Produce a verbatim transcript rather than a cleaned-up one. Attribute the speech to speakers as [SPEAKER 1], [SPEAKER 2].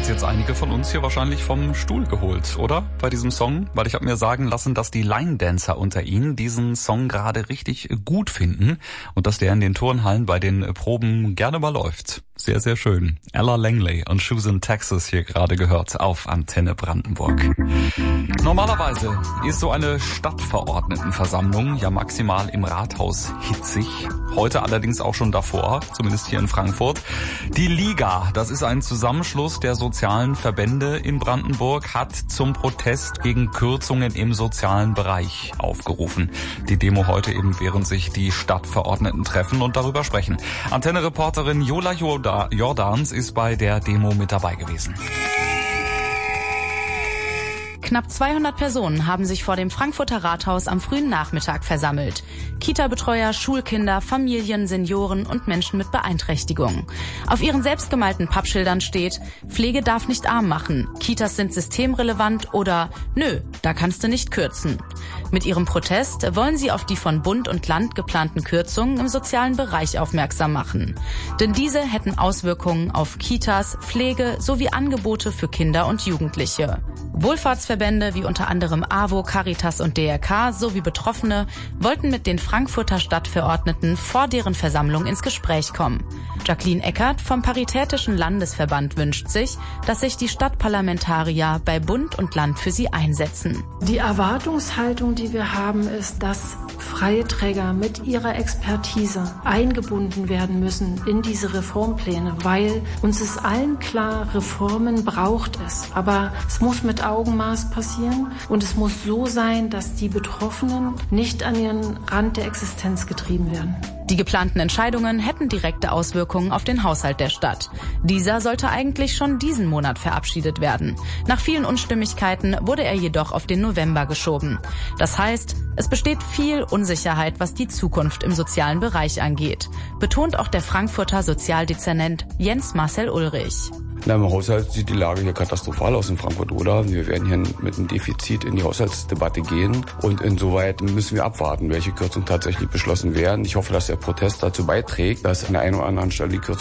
[SPEAKER 1] hat jetzt einige von uns hier wahrscheinlich vom Stuhl geholt, oder? Bei diesem Song, weil ich habe mir sagen lassen, dass die Line-Dancer unter Ihnen diesen Song gerade richtig gut finden und dass der in den Turnhallen bei den Proben gerne mal läuft. Sehr, sehr schön. Ella Langley und Shoes in Texas hier gerade gehört auf Antenne Brandenburg. Normalerweise ist so eine Stadtverordnetenversammlung ja maximal im Rathaus hitzig. Heute allerdings auch schon davor, zumindest hier in Frankfurt. Die Liga, das ist ein Zusammenschluss der sozialen Verbände in Brandenburg, hat zum Protest gegen Kürzungen im sozialen Bereich aufgerufen. Die Demo heute eben, während sich die Stadtverordneten treffen und darüber sprechen. Antenne-Reporterin Jola Jordans ist bei der Demo mit dabei gewesen.
[SPEAKER 2] Knapp zweihundert Personen haben sich vor dem Frankfurter Rathaus am frühen Nachmittag versammelt. Kita-Betreuer, Schulkinder, Familien, Senioren und Menschen mit Beeinträchtigungen. Auf ihren selbstgemalten Pappschildern steht: Pflege darf nicht arm machen, Kitas sind systemrelevant oder Nö, da kannst du nicht kürzen. Mit ihrem Protest wollen sie auf die von Bund und Land geplanten Kürzungen im sozialen Bereich aufmerksam machen. Denn diese hätten Auswirkungen auf Kitas, Pflege sowie Angebote für Kinder und Jugendliche. Wohlfahrtsverbände wie unter anderem A W O, Caritas und D R K sowie Betroffene wollten mit den Frankfurter Stadtverordneten vor deren Versammlung ins Gespräch kommen. Jacqueline Eckert vom Paritätischen Landesverband wünscht sich, dass sich die Stadtparlamentarier bei Bund und Land für sie einsetzen.
[SPEAKER 3] Die Erwartungshaltung, die wir haben, ist, dass freie Träger mit ihrer Expertise eingebunden werden müssen in diese Reformpläne, weil uns ist allen klar, Reformen braucht es. Aber es muss mit Augenmaß passieren und es muss so sein, dass die Betroffenen nicht an ihren Rand der Existenz getrieben werden.
[SPEAKER 2] Die geplanten Entscheidungen hätten direkte Auswirkungen auf den Haushalt der Stadt. Dieser sollte eigentlich schon diesen Monat verabschiedet werden. Nach vielen Unstimmigkeiten wurde er jedoch auf den November geschoben. Das heißt, es besteht viel Unsicherheit, was die Zukunft im sozialen Bereich angeht, betont auch der Frankfurter Sozialdezernent Jens Marcel Ulrich.
[SPEAKER 4] Na, im Haushalt sieht die Lage hier katastrophal aus in Frankfurt-Oder. Wir werden hier mit einem Defizit in die Haushaltsdebatte gehen und insoweit müssen wir abwarten, welche Kürzungen tatsächlich beschlossen werden. Ich hoffe, dass der Protest dazu beiträgt, dass an der einen oder anderen Stelle die Kürzung